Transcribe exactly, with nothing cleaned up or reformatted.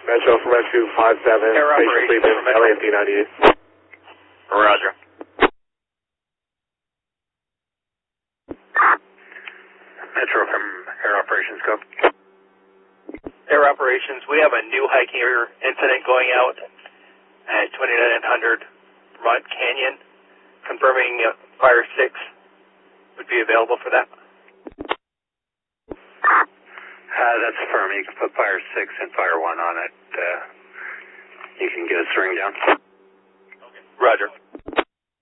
Metro from Rescue five seven, Air Station Cleveland, L A F D ninety-eight. Roger. Metro from Air Operations, go. Air Operations, we have a new hiking incident going out at twenty-nine hundred Vermont Canyon, confirming uh, Fire six would be available for that. Uh, that's firm. You can put Fire six and Fire one on it. Uh, you can get a string down. Okay. Roger.